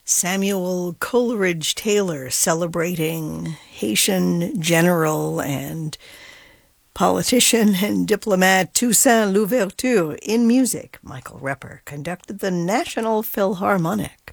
Samuel Coleridge Taylor celebrating Haitian general and politician and diplomat Toussaint Louverture in music. Michael Repper conducted the National Philharmonic.